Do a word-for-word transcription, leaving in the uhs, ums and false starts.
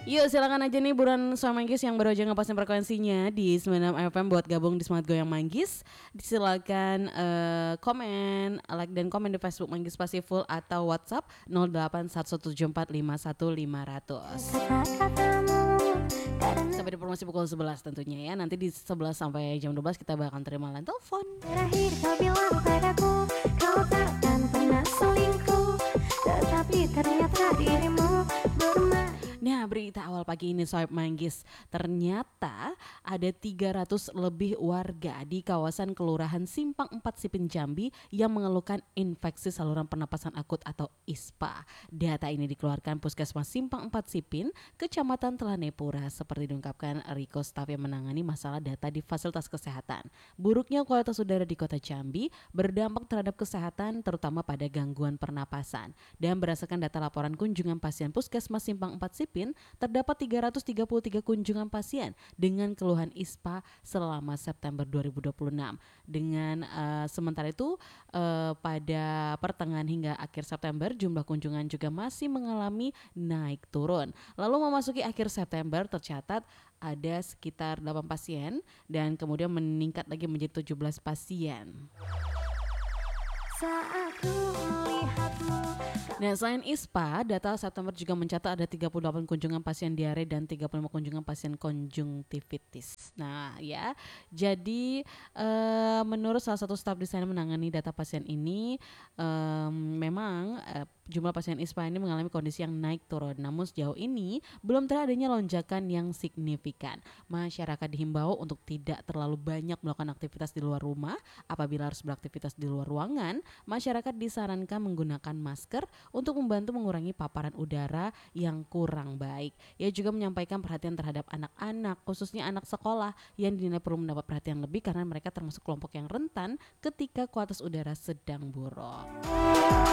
Yuk silakan aja nih buruan Soal Manggis yang baru aja ngepasin frekuensinya di sembilan puluh enam F M buat gabung di Semangat Goyang Manggis. Silakan uh, komen, like dan komen di Facebook Manggis Pasti Full atau WhatsApp nol delapan satu tujuh empat lima satu lima nol nol. Sampai di promosi pukul sebelas tentunya ya. Nanti di sebelas sampai jam dua belas kita bakal terima line telepon. Terakhir kau bilang padaku kau takkan pernah selingkuh, tetapi ternyata dirimu bermain. Nah, berita awal pagi ini Soeb Manggis, ternyata ada tiga ratus lebih warga di kawasan Kelurahan Simpang empat Sipin Jambi yang mengeluhkan infeksi saluran pernapasan akut atau I S P A. Data ini dikeluarkan Puskesmas Simpang empat Sipin, Kecamatan Telanepura, seperti diungkapkan Riko, staf yang menangani masalah data di fasilitas kesehatan. Buruknya kualitas udara di Kota Jambi berdampak terhadap kesehatan terutama pada gangguan pernapasan. Dan berdasarkan data laporan kunjungan pasien Puskesmas Simpang empat Sipin, terdapat tiga ratus tiga puluh tiga kunjungan pasien dengan keluhan I S P A selama September dua ribu dua puluh enam. Dengan uh, sementara itu uh, pada pertengahan hingga akhir September jumlah kunjungan juga masih mengalami naik turun. Lalu memasuki akhir September tercatat ada sekitar delapan pasien dan kemudian meningkat lagi menjadi tujuh belas pasien. Saat ku melihatmu. Nah, selain I S P A, data September juga mencatat ada tiga puluh delapan kunjungan pasien diare dan tiga puluh lima kunjungan pasien konjungtivitis. Nah, ya, jadi uh, menurut salah satu staf di sana menangani data pasien ini, um, memang uh, jumlah pasien I S P A ini mengalami kondisi yang naik turun. Namun sejauh ini belum teradanya lonjakan yang signifikan. Masyarakat dihimbau untuk tidak terlalu banyak melakukan aktivitas di luar rumah. Apabila harus beraktivitas di luar ruangan, masyarakat disarankan menggunakan masker untuk membantu mengurangi paparan udara yang kurang baik. Ia juga menyampaikan perhatian terhadap anak-anak, khususnya anak sekolah yang dinilai perlu mendapat perhatian lebih karena mereka termasuk kelompok yang rentan ketika kualitas udara sedang buruk.